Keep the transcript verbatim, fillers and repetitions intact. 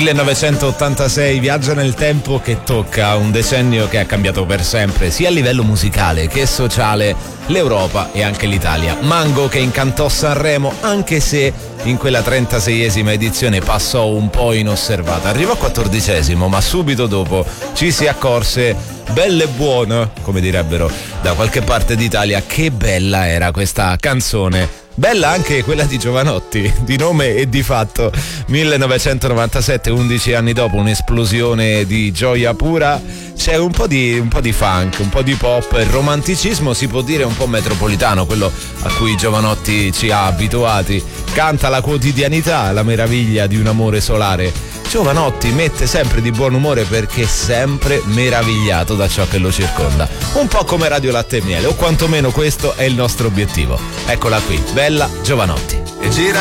millenovecentottantasei, viaggio nel tempo che tocca un decennio che ha cambiato per sempre, sia a livello musicale che sociale, l'Europa e anche l'Italia. Mango che incantò Sanremo, anche se in quella trentaseiesima edizione passò un po' inosservata. Arrivò quattordicesimo, ma subito dopo ci si accorse, bella e buona, come direbbero da qualche parte d'Italia, che bella era questa canzone. Bella anche quella di Jovanotti, di nome e di fatto. millenovecentonovantasette, undici anni dopo un'esplosione di gioia pura, c'è un po' di un po' di funk, un po' di pop, il romanticismo si può dire un po' metropolitano, quello a cui Jovanotti ci ha abituati. Canta la quotidianità, la meraviglia di un amore solare. Jovanotti mette sempre di buon umore perché è sempre meravigliato da ciò che lo circonda. Un po' come Radio Latte e Miele, o quantomeno questo è il nostro obiettivo. Eccola qui, bella Jovanotti. E gira